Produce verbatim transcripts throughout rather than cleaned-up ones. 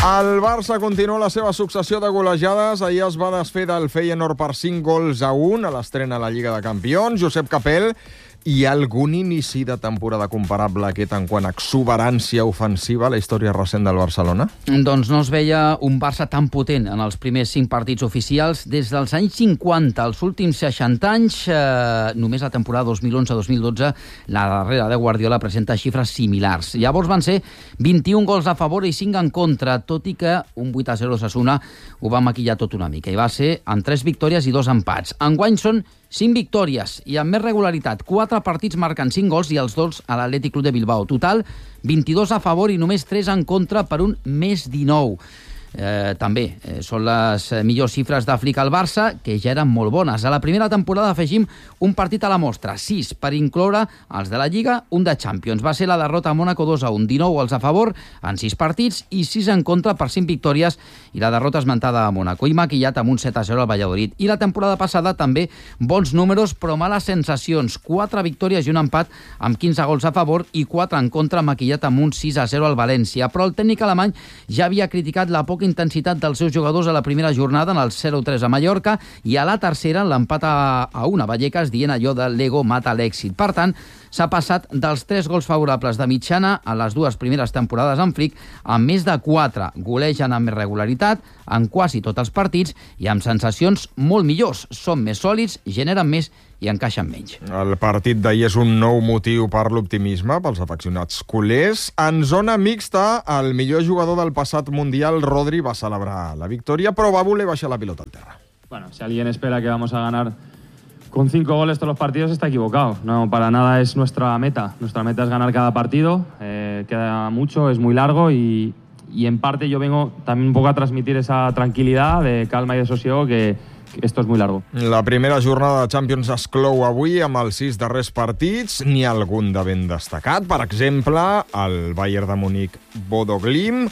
El Barça continua la seva successió de golejades. Ahir es va desfer del Feyenoord per cinc gols a un a l'estrena a la Lliga de Campions. Josep Capel, hi ha algun inici de temporada comparable aquest en quant a exuberància ofensiva a la història recent del Barcelona? Doncs no es veia un Barça tan potent en els primers cinc partits oficials des dels anys cinquanta. Els últims seixanta anys, eh, només la temporada dos mil onze dos mil dotze, la darrera de Guardiola presenta xifres similars. Llavors van ser vint-i-un gols a favor i cinc en contra, tot i que un vuit a zero Osasuna ho va maquillar tot una mica. I va ser amb tres victòries i dos empats. Enguany són cinc victòries i amb més regularitat. Quatre partits marquen cinc gols i els dos a l'Atlètic Club de Bilbao. Total, vint-i-dos a favor i només tres en contra per un més dinou. Eh, també eh, són les millors xifres d'Àfrica al Barça, que ja eren molt bones. A la primera temporada afegim un partit a la mostra, sis, per incloure els de la Lliga, un de Champions. Va ser la derrota a Mónaco dos a un, dinou gols a favor en sis partits i sis en contra per cinc victòries i la derrota esmentada a Mónaco i maquillat amb un set a zero al Valladolid. I la temporada passada també bons números però males sensacions, quatre victòries i un empat amb quinze gols a favor i quatre en contra, maquillat amb un sis a zero al València. Però el tècnic alemany ja havia criticat la poca intensitat dels seus jugadors a la primera jornada en el zero tres a Mallorca i a la tercera l'empat a una Vallecas, dient allò de l'ego mata l'èxit. Per tant, s'ha passat dels tres gols favorables de mitjana a les dues primeres temporades en Flick amb més de quatre. Golegen amb més regularitat en quasi tots els partits i amb sensacions molt millors. Són més sòlids, generen més i encaixen menys. El partit d'ahir és un nou motiu per l'optimisme pels afeccionats culers. En zona mixta, el millor jugador del passat Mundial, Rodri, va celebrar la victòria, però va voler baixar la pilota al terra. Bueno, si alguien espera que vamos a ganar con cinco goles todos los partidos, está equivocado. No, para nada es nuestra meta. Nuestra meta es ganar cada partido. Eh, queda mucho, es muy largo y, y en parte yo vengo también un poco a transmitir esa tranquilidad, de calma y de sosiego que esto es muy largo. La primera jornada de Champions es clou avui amb els sis darrers partits. N'hi ha algun de ben destacat. Per exemple, el Bayern de Múnich Bodo Glimt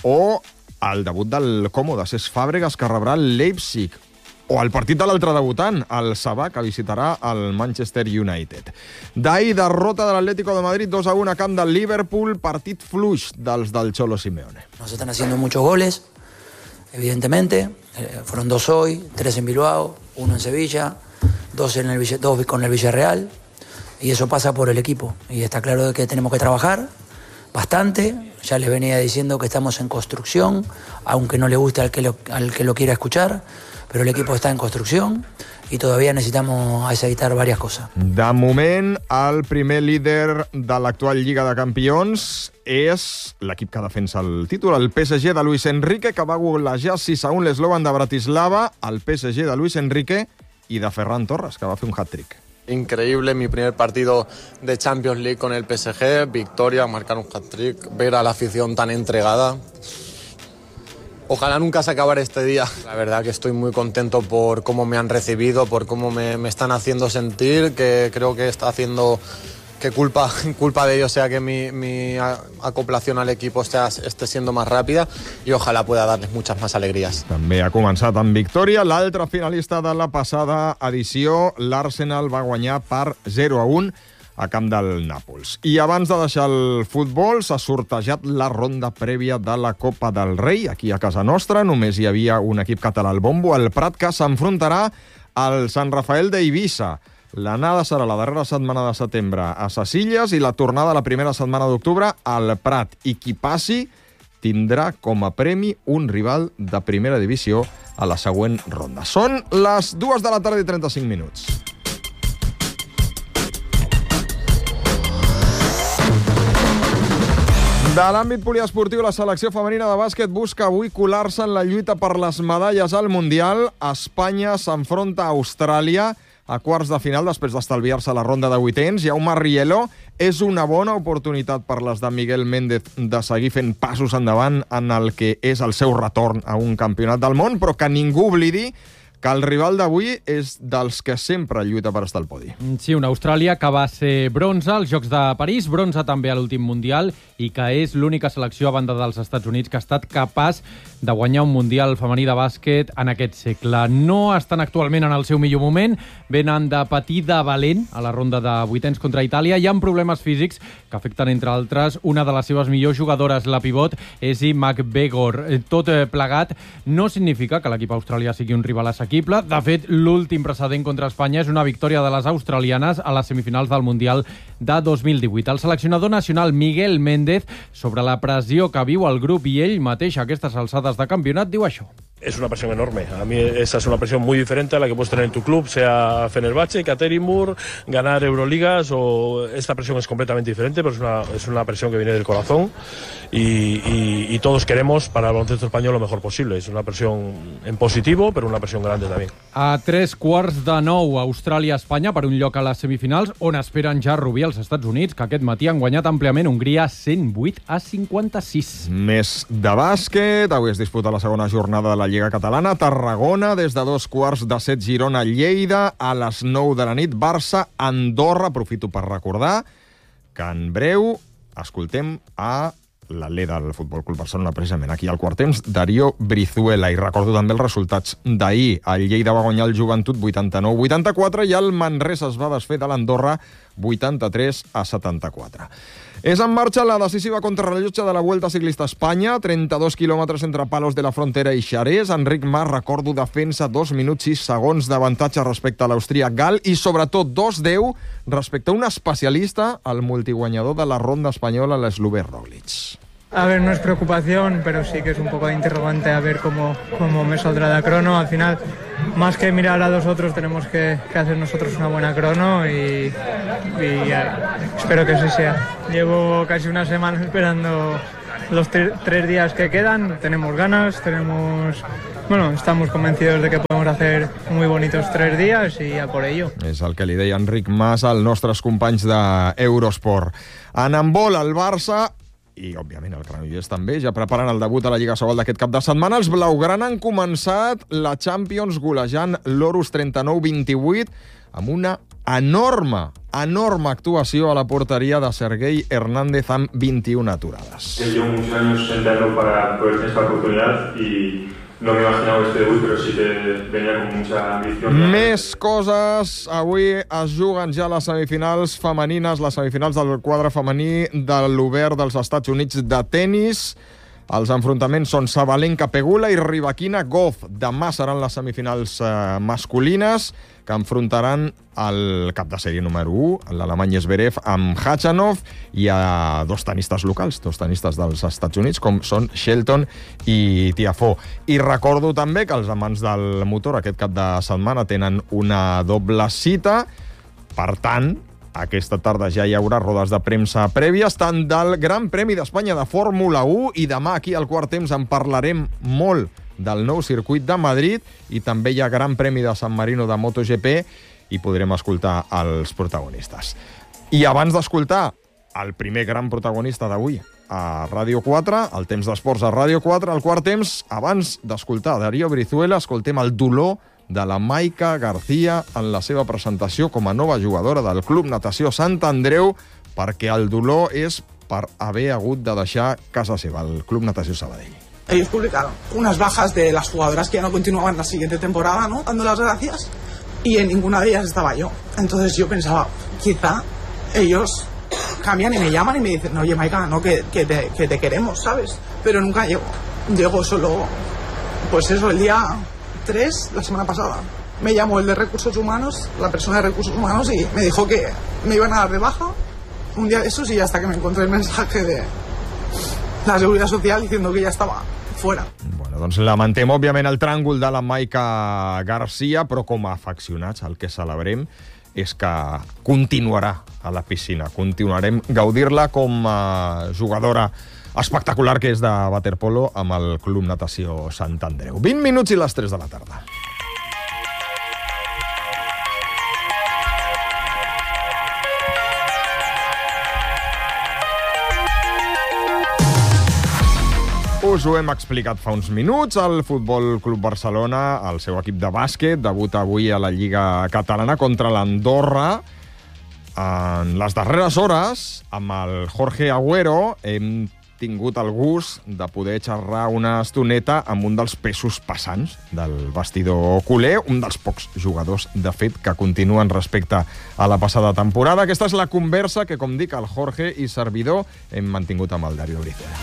o el debut del còmode Cesc Fàbregas, que rebrà el Leipzig. O el partit de l'altre debutant, el Sabah, que visitarà el Manchester United. D'ahir, derrota de l'Atlético de Madrid dos a un a camp del Liverpool, partit fluix dels del Cholo Simeone. Nos están haciendo muchos goles, evidentemente. Eh, fueron dos hoy, tres en Bilbao, uno en Sevilla, dos, en el, dos con el Villarreal. Y eso pasa por el equipo. Y está claro que tenemos que trabajar bastante. Ya les venía diciendo que estamos en construcción, aunque no le guste al que lo, al que lo quiera escuchar. Però l'equip està en construcció i todavía necesitamos aceitar varias cosas. De moment, el primer líder de l'actual Lliga de Campions és l'equip que defensa el títol, el P S G de Luis Enrique, que va golejar sis a un l'Slovan de Bratislava, el P S G de Luis Enrique i de Ferran Torres, que va fer un hat-trick. Increíble, mi primer partido de Champions League con el P S G, victoria, marcar un hat-trick, ver a la afición tan entregada. Ojalá nunca se acabara este día. La verdad que estoy muy contento por cómo me han recibido, por cómo me, me están haciendo sentir, que creo que está haciendo que culpa, culpa de ellos sea que mi, mi acoplación al equipo esté, esté siendo más rápida y ojalá pueda darles muchas más alegrías. També ha començat amb victòria l'altre finalista de la passada edició. L'Arsenal va guanyar per zero a un a camp del Nàpols. I abans de deixar el futbol, s'ha sortejat la ronda prèvia de la Copa del Rei. Aquí a casa nostra només hi havia un equip català al bombo, el Prat, que s'enfrontarà al Sant Rafael d'Eivissa. L'anada serà la darrera setmana de setembre a Ses Illes i la tornada la primera setmana d'octubre al Prat. I qui passi tindrà com a premi un rival de primera divisió a la següent ronda. Són les dues de la tarda i trenta-cinc minuts. De l'àmbit poliesportiu, la selecció femenina de bàsquet busca avui colar-se en la lluita per les medalles al Mundial. Espanya s'enfronta a Austràlia a quarts de final després d'estalviar-se la ronda de vuitens. Jaume Riello, és una bona oportunitat per les de Miguel Méndez de seguir fent passos endavant en el que és el seu retorn a un campionat del món, però que ningú oblidi que el rival d'avui és dels que sempre lluita per estar al podi. Sí, una Austràlia que va ser bronze als Jocs de París, bronze també a l'últim Mundial, i que és l'única selecció a banda dels Estats Units que ha estat capaç de guanyar un Mundial femení de bàsquet en aquest segle. No estan actualment en el seu millor moment, venen de patir de valent a la ronda de vuitens contra Itàlia, hi ha problemes físics que afecten, entre altres, una de les seves millors jugadores, la pivot, Essie McBegor. Tot plegat no significa que l'equip australià sigui un rival assequible. De fet, l'últim precedent contra Espanya és una victòria de les australianes a les semifinals del Mundial de dos mil divuit. El seleccionador nacional Miguel Méndez, sobre la pressió que viu el grup i ell mateix a aquestes alçades de campionat, diu això. Es una presión enorme. A mí esa es una presión muy diferente a la que puedes tener en tu club, sea Fenerbahce, Ekaterinburg, ganar Euroligas, o esta presión es completamente diferente, pero es una, es una presión que viene del corazón y, y, y todos queremos para el baloncesto español lo mejor posible. Es una presión en positivo, pero una presión grande también. A tres quarts de nou, Austràlia-Espanya per un lloc a les semifinals, on esperen ja Rubí als Estats Units, que aquest matí han guanyat àmpliament Hongria cent vuit a cinquanta-sis. Més de bàsquet. Avui es disputa la segona jornada de la Lliga Catalana. Tarragona, des de dos quarts de set, Girona, Lleida. A les nou de la nit, Barça, Andorra. Aprofito per recordar que en breu escoltem a l'alè del Futbol Club Barcelona, precisament aquí al quart temps, Darío Brizuela. I recordo també els resultats d'ahir. El Lleida va guanyar el Joventut vuitanta-nou a vuitanta-quatre i el Manresa es va desfer de l'Andorra vuitanta-tres a setanta-quatre. És en marxa la decisiva contrarrellotge de la Vuelta Ciclista a Espanya, trenta-dos quilòmetres entre Palos de la Frontera i Xerès. Enric Mas, recordo, defensa dos minuts sis segons d'avantatge respecte a l'austríac Gal i, sobretot, dos deu respecte a un especialista, el multiguanyador de la ronda espanyola, l'Eslovè Roglic. A ver, no es preocupación, pero sí que es un poco de interrogante a ver cómo, cómo me saldrá la crono. Al final, más que mirar a los otros, tenemos que, que hacer nosotros una buena crono y, y eh, espero que así sea. Llevo casi una semana esperando los tre- tres días que quedan. Tenemos ganas, tenemos... Bueno, estamos convencidos de que podemos hacer muy bonitos tres días i a por ello. És el que li deia Enric Mas als nostres companys d'Eurosport. En handbol, el Barça i, òbviament, el Granollers també, ja preparen el debut a la Lliga Sobal d'aquest cap de setmana. Els blaugrana han començat la Champions golejant l'Orus trenta-nou a vint-i-vuit amb una enorme, enorme actuació a la porteria de Sergei Hernández amb vint-i-una aturades. Llevo muchos años entrenando para poder tener esta oportunidad y no me imaginaba este debut, pero sí que venía con mucha ambición. Més coses. Avui es juguen ja les semifinals femenines, les semifinals del quadre femení de l'Obert dels Estats Units de tennis. Els enfrontaments són Sabalenka-Pegula i Rybakina-Goff. Demà seran les semifinals eh, masculines, que enfrontaran el cap de sèrie número u, l'alemany Zverev, amb Khachanov, i a dos tenistes locals, dos tenistes dels Estats Units, com són Shelton i Tiafoe. I recordo també que els amants del motor aquest cap de setmana tenen una doble cita. Per tant, aquesta tarda ja hi haurà rodes de premsa prèvies, tant del Gran Premi d'Espanya de Fórmula u, i demà aquí al quart temps en parlarem molt del nou circuit de Madrid, i també hi ha Gran Premi de San Marino de MotoGP, i podrem escoltar els protagonistes. I abans d'escoltar el primer gran protagonista d'avui a Ràdio quatre, el temps d'esports a Ràdio quatre, al quart temps, abans d'escoltar Darío Brizuela, escoltem el dolor de la Maica García en la seva presentació com a nova jugadora del Club Natació Sant Andreu, perquè el dolor és per haver hagut de deixar casa seva, el Club Natació Sabadell. Ellos publicaron unas bajas de las jugadoras que ya no continuaban la siguiente temporada, ¿no? Dando las gracias, y en ninguna de ellas estaba yo. Entonces yo pensaba, quizá ellos cambian y me llaman y me dicen, oye Maica, no, que, que, te, que te queremos, ¿sabes? Pero nunca llego. Llego solo, pues eso, el día tres, la semana pasada. Me llamó el de Recursos Humanos, la persona de Recursos Humanos, y me dijo que me iban a dar de baja un día de esos, y hasta que me encontré el mensaje de la Seguridad Social diciendo que ya estaba fuera. Bueno, doncs lamentem, òbviament, el tràngol de la Maica García, però com a afeccionats el que celebrem és que continuarà a la piscina. Continuarem gaudir-la com a jugadora espectacular que és de waterpolo amb el Club Natació Sant Andreu. vint minuts i les tres de la tarda. Us us ho hem explicat fa uns minuts. El Futbol Club Barcelona, el seu equip de bàsquet, debuta avui a la Lliga Catalana contra l'Andorra. En les darreres hores, amb el Jorge Agüero, hem tingut el gust de poder xerrar una estoneta amb un dels pesos pesants del vestidor culer, un dels pocs jugadors, de fet, que continuen respecte a la passada temporada. Aquesta és la conversa que, com dic, el Jorge i servidor hem mantingut amb el Dario Bricera.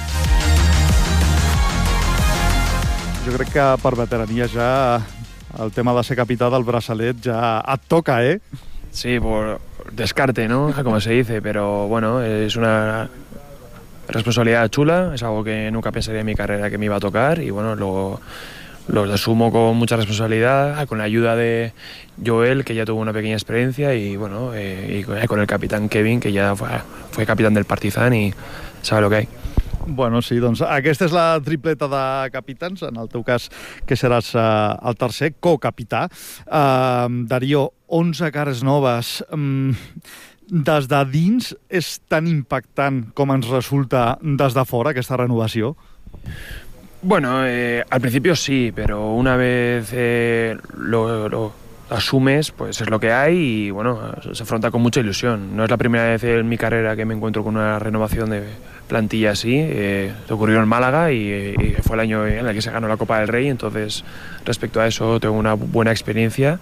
Jo crec que per veterania ja el tema de ser capità del braçalet ja et toca, ¿eh? Sí, por descarte, ¿no? Como se dice, pero bueno, es una responsabilidad chula, es algo que nunca pensaría en mi carrera que me iba a tocar y bueno, lo, lo asumo con mucha responsabilidad, con la ayuda de Joel, que ya tuvo una pequeña experiencia, y bueno, eh, y con el capitán Kevin, que ya fue, fue capitán del Partizan y sabe lo que hay. Bueno, sí, doncs aquesta és la tripleta de capitans, en el teu cas que seràs uh, el tercer, co-capità. Uh, Dario, onze cares noves. Um, des de dins és tan impactant com ens resulta des de fora aquesta renovació? Bueno, eh, al principio sí, pero una vez eh, lo, lo asumes, pues es lo que hay y bueno, se afronta con mucha ilusión. No es la primera vez en mi carrera que me encuentro con una renovación de plantilla así. Eh, ocurrió en Málaga y, y fue el año en el que se ganó la Copa del Rey, entonces respecto a eso tengo una buena experiencia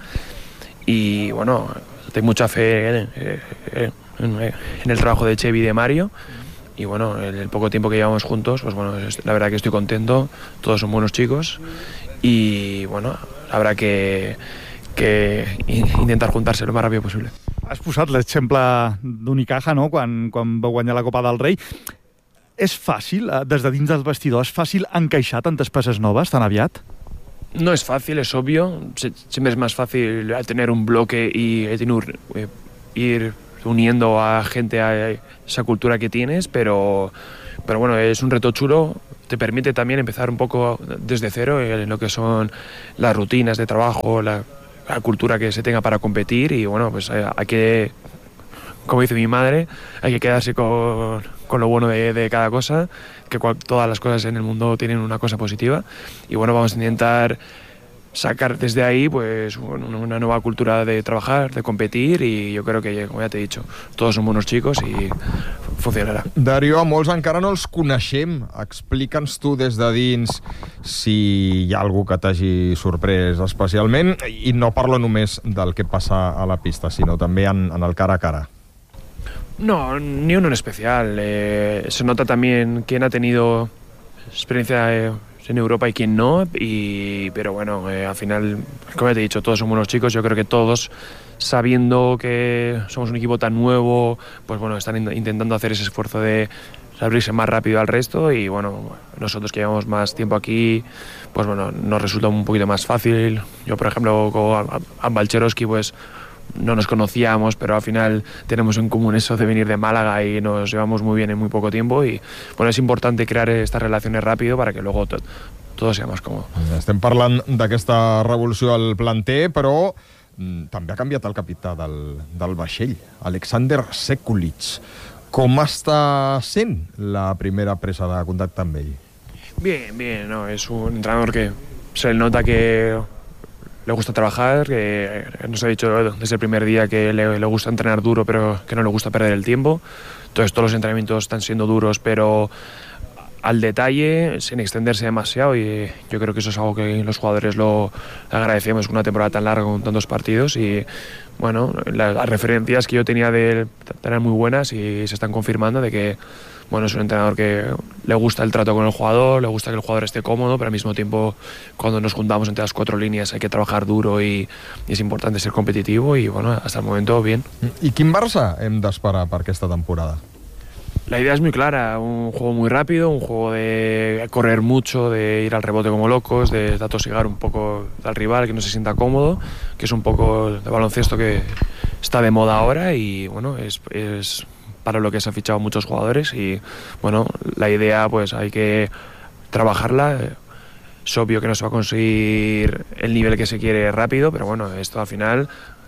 y bueno, tengo mucha fe en, en, en el trabajo de Xevi y de Mario. Y bueno, en el poco tiempo que llevamos juntos, pues bueno, la verdad que estoy contento, todos son buenos chicos y bueno, habrá que, que intentar juntarse lo más rápido posible. Has posat l'exemple d'Unicaja, no?, quan, quan va guanyar la Copa del Rei. És fàcil, des de dins del vestidor, és fàcil encaixar tantes peces noves tan aviat? No es fácil, es obvio. Siempre es más fácil tener un bloque y tener, ir uniendo a gente a esa cultura que tienes, pero, pero bueno, es un reto chulo. Te permite también empezar un poco desde cero en lo que son las rutinas de trabajo, la, la cultura que se tenga para competir y bueno, pues hay que, como dice mi madre, hay que quedarse con, con lo bueno de, de cada cosa, que cual, todas las cosas en el mundo tienen una cosa positiva y bueno, vamos a intentar sacar desde ahí pues una nueva cultura de trabajar, de competir y yo creo que, como ya te he dicho, todos son buenos chicos y funcionarà. Dario, a molts encara no els coneixem. Explica'ns tu des de dins si hi ha algú que t'hagi sorprès especialment, i no parlo només del que passa a la pista, sinó també en, en el cara a cara. No, ni uno en especial. Eh, se nota también quién ha tenido experiencia eh, en Europa y quién no, y, pero bueno, eh, al final, como ya te he dicho, todos son buenos chicos. Yo creo que todos, sabiendo que somos un equipo tan nuevo, pues bueno, están in- intentando hacer ese esfuerzo de abrirse más rápido al resto y bueno, nosotros que llevamos más tiempo aquí, pues bueno, nos resulta un poquito más fácil. Yo, por ejemplo, con Balcherovski, pues no nos conocíamos, pero al final tenemos en común eso de venir de Málaga y nos llevamos muy bien en muy poco tiempo y bueno, es importante crear estas relaciones rápido para que luego tot, todo sea más cómodo. Estem parlant d'aquesta revolució al planter, però mm, també ha canviat el capità del, del vaixell, Alexander Sekulic. Com està sent la primera presa de contacte amb ell? Bien, bien, no, es un entrenador que se le nota que le gusta trabajar, que nos ha dicho desde el primer día que le, le gusta entrenar duro, pero que no le gusta perder el tiempo. Entonces todos los entrenamientos están siendo duros, pero al detalle, sin extenderse demasiado, y yo creo que eso es algo que los jugadores lo agradecemos, una temporada tan larga con tantos partidos y bueno, las, las referencias que yo tenía de él eran muy buenas y se están confirmando de que bueno, es un entrenador que le gusta el trato con el jugador, le gusta que el jugador esté cómodo, pero al mismo tiempo cuando nos juntamos entre las cuatro líneas hay que trabajar duro y, y es importante ser competitivo y bueno, hasta el momento bien. I quin Barça hem d'esperar per aquesta temporada? La idea es muy clara, un juego muy rápido, un juego de correr mucho, de ir al rebote como locos, de atosigar un poco al rival, que no se sienta cómodo, que es un poco el baloncesto que está de moda ahora y bueno, es, es para lo que se han fichado muchos jugadores y bueno, la idea pues hay que trabajarla. Es obvio que no se va a conseguir el nivel que se quiere rápido, pero bueno, esto al final,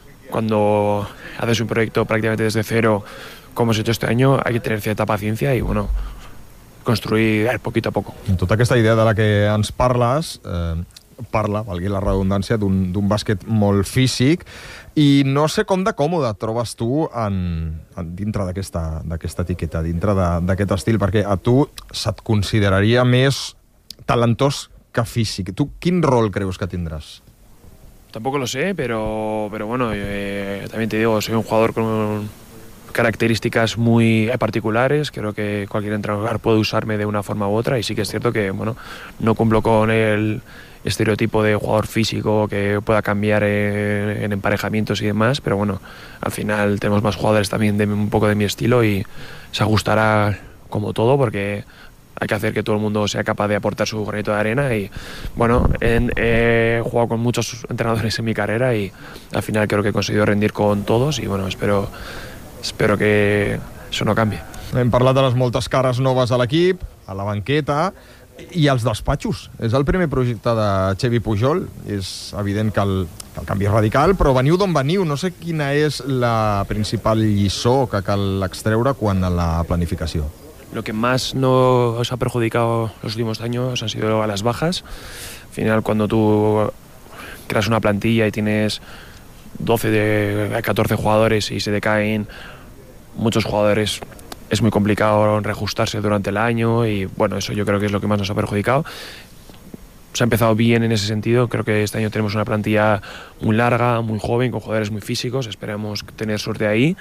cuando haces un proyecto prácticamente desde cero, como hemos hecho este año, hay que tener cierta paciencia y bueno, construir poquito a poco. Tota aquesta idea de la que ens parles eh, parla, valgui la redundància, d'un bàsquet molt físic, i no sé com de còmode et trobes tu en, en, dintre d'aquesta etiqueta, dintre d'aquest estil, perquè a tu se't consideraria més talentós que físic. Tu quin rol creus que tindràs? Tampoco lo sé, pero, pero bueno, eh, también te digo, soy un jugador con características muy particulares. Creo que cualquier entrenador puede usarme de una forma u otra, y sí que es cierto que bueno, no cumplo con el estereotipo de jugador físico que pueda cambiar en, en emparejamientos y demás, pero bueno, al final tenemos más jugadores también de un poco de mi estilo y se ajustará como todo, porque hay que hacer que todo el mundo sea capaz de aportar su granito de arena. Y bueno, he, he jugado con muchos entrenadores en mi carrera y al final creo que he conseguido rendir con todos, y bueno, espero, espero que això no canvi. Hem parlat de les moltes cares noves a l'equip, a la banqueta i als despatxos. És el primer projecte de Xevi Pujol. És evident que el, que el canvi és radical, però veniu d'on veniu. No sé quina és la principal lliçó que cal extreure quan a la planificació. Lo que más nos ha perjudicado los últimos años han sido a las bajas. Al final, cuando tú creas una plantilla y tienes doce de catorce jugadores y se te caen muchos jugadores, es muy complicado reajustarse durante el año, y bueno, eso yo creo que es lo que más nos ha perjudicado. Se ha empezado bien en ese sentido. Creo que este año tenemos una plantilla muy larga, muy joven, con jugadores muy físicos. Esperamos tener suerte ahí.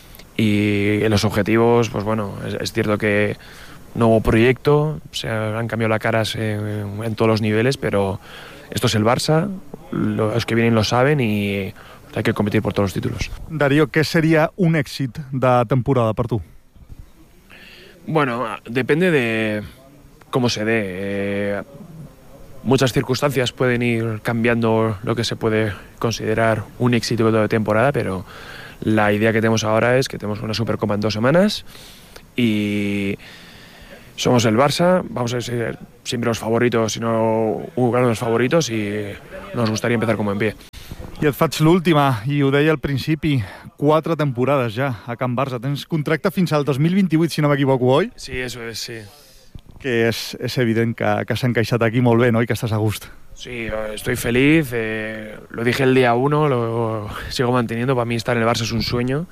Y en los objetivos, pues bueno, es, es cierto que nuevo proyecto, se han cambiado las caras en, en todos los niveles, pero esto es el Barça, los que vienen lo saben y hay que competir por todos los títulos. Darío, què seria un èxit de temporada per tu? Bueno, depende de cómo se dé. Eh, muchas circunstancias pueden ir cambiando lo que se puede considerar un éxito de temporada, pero la idea que tenemos ahora es que tenemos una Supercopa en dos semanas y somos el Barça, vamos a ser siempre los favoritos, si no uno de los favoritos, y nos gustaría empezar como en pie. I et faig l'última, i ho deia al principi, quatre temporades ja a Can Barça. Tens contracte fins al dos mil vint-i-vuit, si no m'equivoco, oi? Sí, eso es, sí. Que és, és evident que, que s'ha encaixat aquí molt bé, no? I que estàs a gust. Sí, estoy feliz, eh, lo dije el día uno, lo sigo manteniendo. Para mí estar en el Barça es un sueño.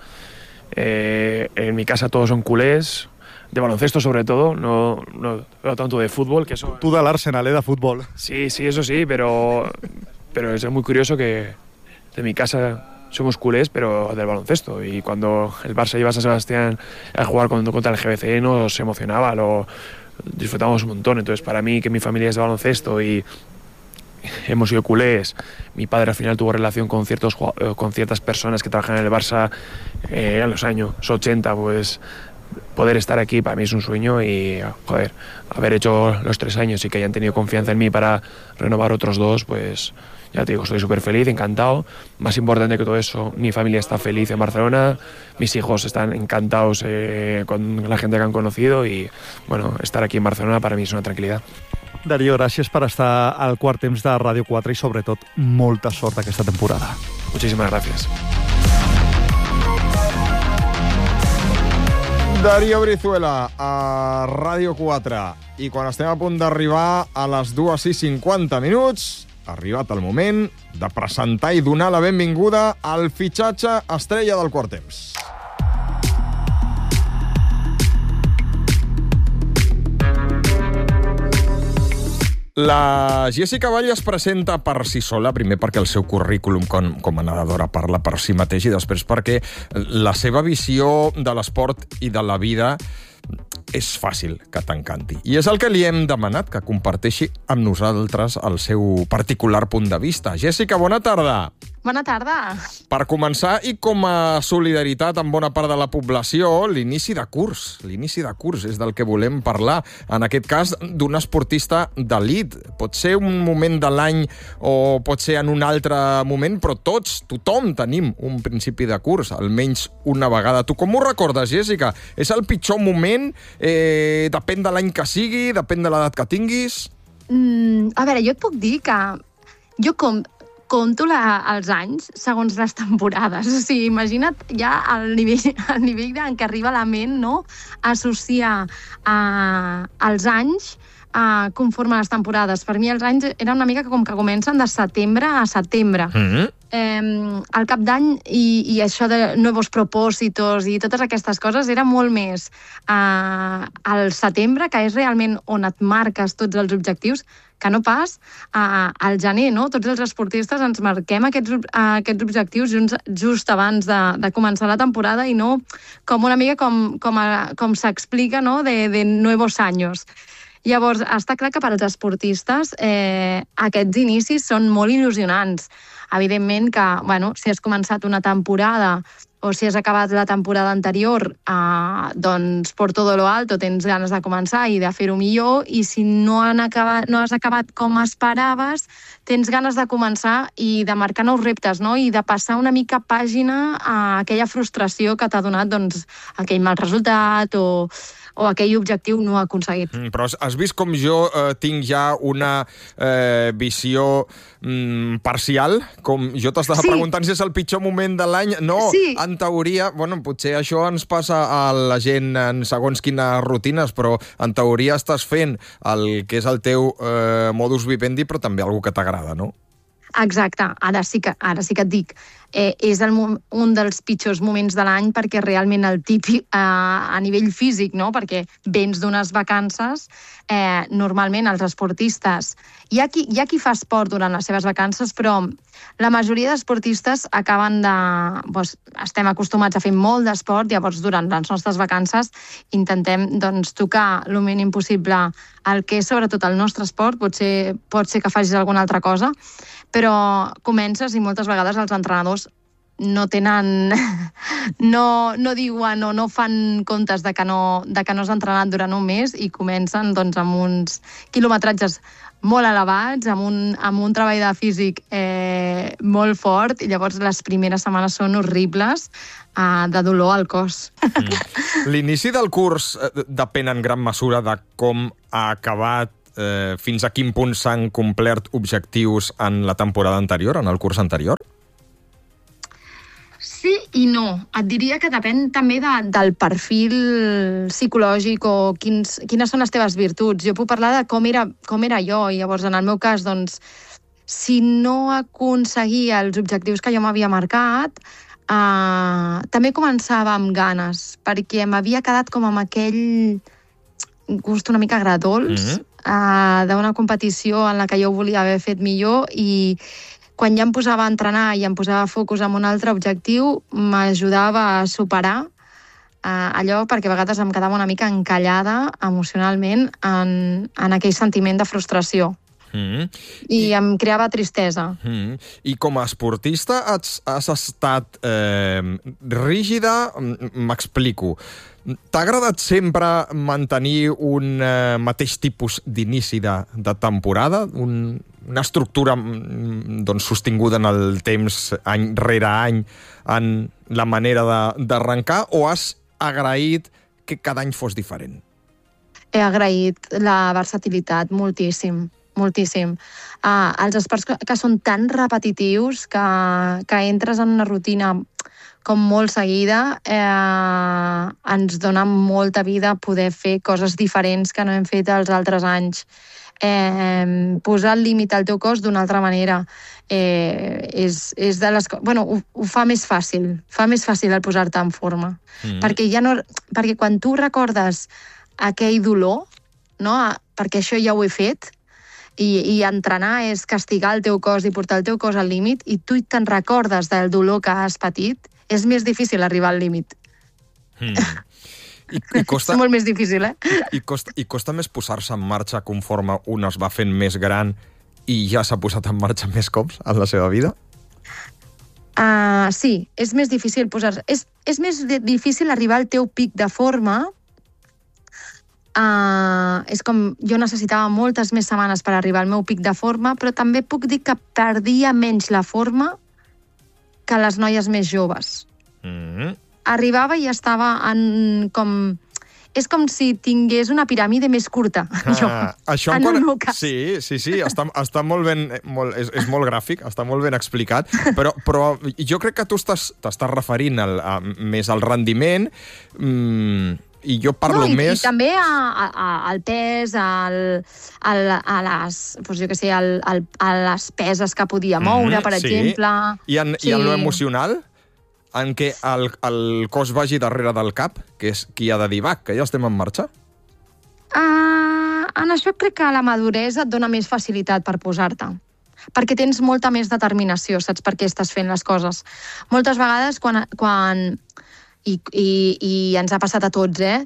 Eh, en mi casa todos son culés, de baloncesto sobre todo, no, no, no tanto de fútbol. Que eso... Tu de l'Arsenal, eh, de futbol. Sí, sí, eso sí, pero, pero es muy curioso que de mi casa somos culés, pero del baloncesto. Y cuando el Barça iba a San Sebastián a jugar contra el G B C nos emocionaba, lo disfrutamos un montón. Entonces, para mí, que mi familia es de baloncesto y hemos sido culés, mi padre al final tuvo relación con, ciertos, con ciertas personas que trabajan en el Barça eh, en los años ochenta, pues poder estar aquí para mí es un sueño. Y joder, haber hecho los tres años y que hayan tenido confianza en mí para renovar otros dos, pues ya te digo, estoy súper feliz, encantado. Más importante que todo eso, mi familia está feliz en Barcelona, mis hijos están encantados eh, con la gente que han conocido, y bueno, estar aquí en Barcelona para mí es una tranquilidad. Darío, gràcies per estar al quart temps de Ràdio quatre i, sobretot, molta sort aquesta temporada. Muchísimas gracias. Darío Brizuela a Ràdio quatre. I quan estem a punt d'arribar a les dues i cinquanta minuts, ha arribat el moment de presentar i donar la benvinguda al fitxatge estrella del quart temps. La Jessica Vall es presenta per si sola, primer perquè el seu currículum com, com a nedadora parla per si mateix, i després perquè la seva visió de l'esport i de la vida és fàcil que t'encanti. I és el que li hem demanat, que comparteixi amb nosaltres el seu particular punt de vista. Jessica, bona tarda. Bona tarda. Per començar, i com a solidaritat amb bona part de la població, l'inici de curs. L'inici de curs és del que volem parlar. En aquest cas, d'un esportista d'elit. Pot ser un moment de l'any o pot ser en un altre moment, però tots, tothom, tenim un principi de curs, almenys una vegada. Tu com ho recordes, Jessica? És el pitjor moment? Eh, depèn de l'any que sigui? Depèn de l'edat que tinguis? Mm, a veure, jo et puc dir que jo com compto la, els anys segons les temporades. O sigui, imagina't ja el nivell, el nivell en què arriba la ment, no?, associar uh, els anys uh, conforme a les temporades. Per mi els anys era una mica com que comencen de setembre a setembre. Mm-hmm. Eh, el cap d'any i, i això de nous propòsitos i totes aquestes coses era molt més uh, al setembre, que és realment on et marques tots els objectius, que no pas uh, al gener, no? Tots els esportistes ens marquem aquests, uh, aquests objectius just, just abans de, de començar la temporada i no com una mica com, com, a, com s'explica, no?, de, de nuevos años. Llavors, està clar que per als esportistes eh, aquests inicis són molt il·lusionants. Evidentment que, bueno, si has començat una temporada o si has acabat la temporada anterior, eh, doncs por todo lo alto tens ganes de començar i de fer-ho millor, i si no, han acabat, no has acabat com esperaves, tens ganes de començar i de marcar nous reptes, no?, i de passar una mica pàgina a aquella frustració que t'ha donat, doncs, aquell mal resultat o... o aquell objectiu no aconseguit. Mm, però has vist com jo eh, tinc ja una eh, visió mm, parcial? Com jo t'estava sí. preguntant si és el pitjor moment de l'any. No, sí. En teoria, bueno, potser això ens passa a la gent en segons quines rutines, però en teoria estàs fent el que és el teu eh, modus vivendi, però també algo que t'agrada, no? Exacte, ara sí que, ara sí que et dic. Eh, és el, un dels pitjors moments de l'any perquè realment el típic eh, a nivell físic, no?, perquè vens d'unes vacances, eh, normalment els esportistes... Hi ha, qui, hi ha qui fa esport durant les seves vacances, però la majoria d'esportistes acaben de... Doncs, estem acostumats a fer molt d'esport, llavors durant les nostres vacances intentem doncs, tocar el mínim possible el que és sobretot el nostre esport, potser pot ser que facis alguna altra cosa, però comences i moltes vegades els entrenadors no tenen... no, no diuen o no fan comptes de que no, de que no has entrenat durant un mes i comencen doncs, amb uns quilometratges molt elevats, amb un, amb un treball de físic eh, molt fort, i llavors les primeres setmanes són horribles, eh, de dolor al cos. Mm. L'inici del curs depèn en gran mesura de com ha acabat, eh, fins a quin punt s'han complert objectius en la temporada anterior, en el curs anterior? Sí i no. Et diria que depèn també de, del perfil psicològic o quins, quines són les teves virtuts. Jo puc parlar de com era, com era jo, i llavors en el meu cas, doncs, si no aconseguia els objectius que jo m'havia marcat, eh, també començava amb ganes, perquè m'havia quedat com amb aquell gust una mica agradols, mm-hmm. eh, d'una competició en la que jo volia haver fet millor, i quan ja em posava a entrenar i em posava focus en un altre objectiu, m'ajudava a superar eh, allò, perquè a vegades em quedava una mica encallada emocionalment en, en aquell sentiment de frustració. Mm. I, I em creava tristesa. Mm. I com a esportista has, has estat eh, rígida? M'explico. T'ha agradat sempre mantenir un eh, mateix tipus d'inici de, de temporada? Un, una estructura doncs, sostinguda en el temps, any rere any, en la manera d'arrencar, o has agraït que cada any fos diferent? He agraït la versatilitat moltíssim, moltíssim. Uh, els esports que, que són tan repetitius que, que entres en una rutina com molt seguida, eh, ens dona molta vida poder fer coses diferents que no hem fet els altres anys. Eh, posar el límit al teu cos d'una altra manera eh, és, és de les coses... Bueno, ho, ho fa més fàcil, fa més fàcil el posar-te en forma. Mm. Perquè, ja no, perquè quan tu recordes aquell dolor, no? Perquè això ja ho he fet, i, i entrenar és castigar el teu cos i portar el teu cos al límit, i tu te'n recordes del dolor que has patit, és més difícil arribar al límit. Mm. I, i costa, és molt més difícil, eh? I, i, costa, i costa més posar-se en marxa conforme un es va fent més gran i ja s'ha posat en marxa més cops en la seva vida? Uh, sí, és més difícil posar-se... És, és més difícil arribar al teu pic de forma. Uh, és com... Jo necessitava moltes més setmanes per arribar al meu pic de forma, però també puc dir que perdia menys la forma que les noies més joves. Mm-hmm. Arribava i estava en com... és com si tingués una piràmide més curta. Ah, jo, això en quan... el meu cas. Sí, sí, sí, està, està molt ben... Molt, és, és molt gràfic, està molt ben explicat, però, però jo crec que tu estàs, t'estàs referint al, a, més al rendiment, mmm, i jo parlo no, i, més... I també a, a, al pes, al, al, a, les, doncs jo què sé, al, al, a les peses que podia moure, mm, per sí. exemple. I en, sí. i en lo emocional? En què el, el cos vagi darrere del cap, que és qui ha de dir, va, que ja estem en marxa? Uh, en això crec que la maduresa et dona més facilitat per posar-te. Perquè tens molta més determinació, saps per què estàs fent les coses. Moltes vegades, quan... quan i, i, i ens ha passat a tots, eh?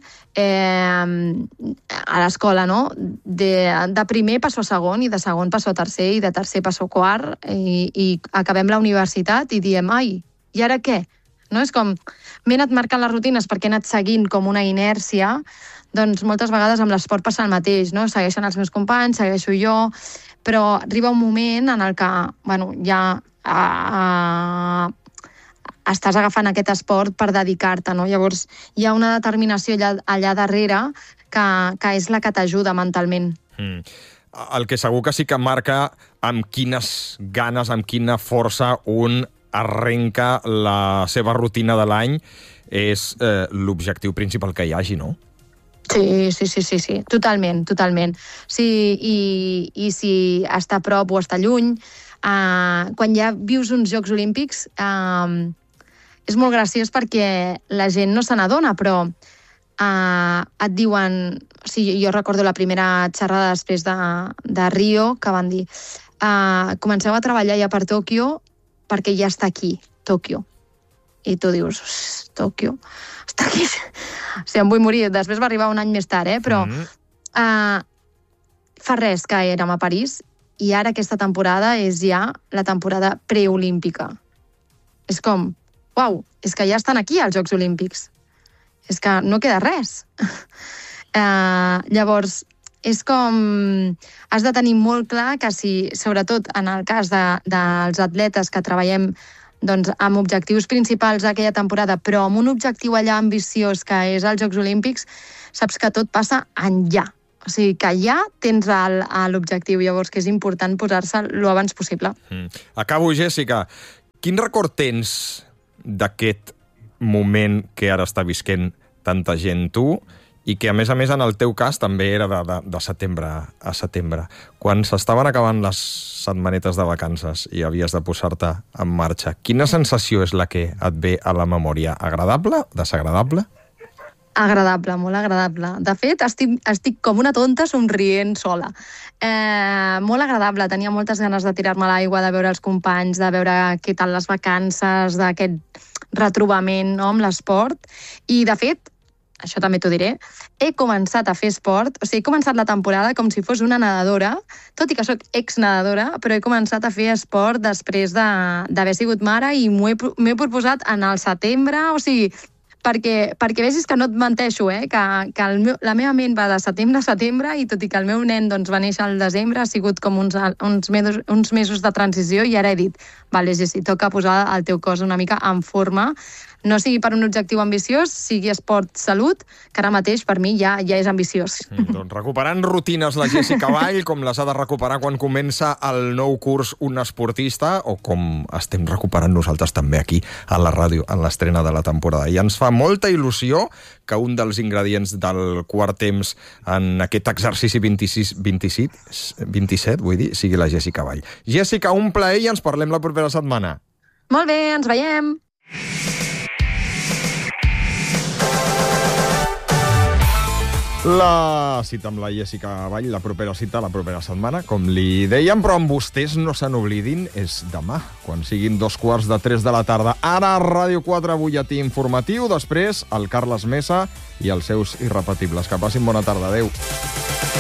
eh a l'escola, no? De, de primer passo a segon, i de segon passo a tercer, i de tercer passo a quart, i, i acabem la universitat i diem, ai, i ara què? No? És com, m'he anat marcant les rutines perquè he anat seguint com una inèrcia, doncs moltes vegades amb l'esport passa el mateix, no? Segueixen els meus companys, segueixo jo, però arriba un moment en el que, bueno, ja uh, estàs agafant aquest esport per dedicar-te, no? Llavors hi ha una determinació allà, allà darrere que, que és la que t'ajuda mentalment. Mm. El que segur que sí que marca amb quines ganes, amb quina força un arrenca la seva rutina de l'any és eh, l'objectiu principal que hi hagi, no? Sí, sí, sí, sí, sí, totalment, totalment. Sí, i, i si està a prop o està lluny, eh, quan ja vius uns Jocs Olímpics, eh, és molt graciós perquè la gent no se n'adona, però eh, et diuen... O sigui, jo recordo la primera xerrada després de, de Rio, que van dir eh, comenceu a treballar ja per Tòquio perquè ja està aquí, Tòquio. I tu dius, Tòquio, està aquí. O sigui, em vull morir. Després va arribar un any més tard, eh? Però mm. eh, fa res que érem a París i ara aquesta temporada és ja la temporada preolímpica. És com, uau, és que ja estan aquí els Jocs Olímpics. És que no queda res. eh, llavors, és com... Has de tenir molt clar que si, sobretot en el cas de, dels atletes que treballem doncs, amb objectius principals d'aquella temporada, però amb un objectiu allà ambiciós que és els Jocs Olímpics, saps que tot passa enllà. O sigui, que ja tens l'objectiu, llavors que és important posar-se l'abans possible. Mm. Acabo, Jèssica. Quin record tens d'aquest moment que ara està visquent tanta gent, tu, i que, a més a més, en el teu cas també era de, de, de setembre a setembre, quan s'estaven acabant les setmanetes de vacances i havies de posar-te en marxa. Quina sensació és la que et ve a la memòria? Agradable? Desagradable? Agradable, molt agradable. De fet, estic, estic com una tonta somrient sola. Eh, molt agradable, tenia moltes ganes de tirar-me a l'aigua, de veure els companys, de veure què tal les vacances, d'aquest retrobament, no?, amb l'esport. I, de fet, això també t'ho diré, he començat a fer esport, o sigui, he començat la temporada com si fos una nedadora, tot i que sóc ex-nedadora, però he començat a fer esport després d'haver sigut mare i m'ho he, m'he proposat en el setembre, o sigui, perquè, perquè vegis que no et menteixo, eh? que, que el meu, la meva ment va de setembre a setembre i tot i que el meu nen doncs, va néixer al desembre, ha sigut com uns, uns, mesos, uns mesos de transició i ara he dit, vale, Jessi, toca posar el teu cos una mica en forma, no sigui per un objectiu ambiciós, sigui esport salut, que ara mateix per mi ja ja és ambiciós. Mm, doncs recuperant rutines la Jèssica Vall, com les ha de recuperar quan comença el nou curs Un esportista, o com estem recuperant nosaltres també aquí a la ràdio en l'estrena de la temporada. I ens fa molta il·lusió que un dels ingredients del quart temps en aquest exercici vint-i-sis, vint-i-set, vint-i-set, vull dir, sigui la Jèssica Vall. Jèssica, un plaer i ens parlem la propera setmana. Molt bé, ens veiem. La cita amb la Jèssica Vall, la propera cita, la propera setmana, com li dèiem, però amb vostès no se n'oblidin, és demà, quan siguin dos quarts de tres de la tarda. Ara, Ràdio quatre, butlletí informatiu, després el Carles Mesa i els seus irrepetibles. Que passin bona tarda. Adéu.